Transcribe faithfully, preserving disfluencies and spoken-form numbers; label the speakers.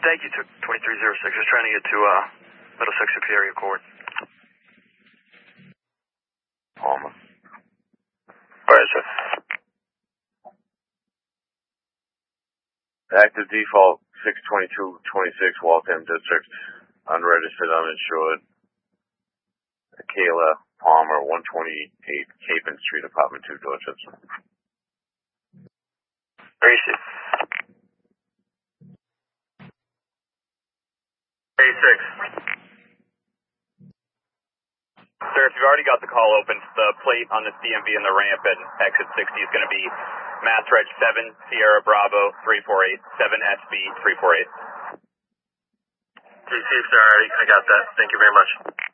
Speaker 1: Thank you, twenty-three oh six. Just trying to get to uh, Middlesex Superior Court.
Speaker 2: Palmer.
Speaker 1: Alright, sir.
Speaker 2: Active default six twenty-two twenty-six, Waltham District. Unregistered, uninsured. Kayla Palmer, one twenty-eight Capon Street, Apartment two, Dorchester.
Speaker 1: Tracy.
Speaker 3: eighty-six. Sir, if you've already got the call open, the plate on the C M V and the ramp at exit sixty is going to be Mass Reg seven Sierra Bravo three four eight, seven S B three four eight.
Speaker 1: Chief, sir, I got that. Thank you very much.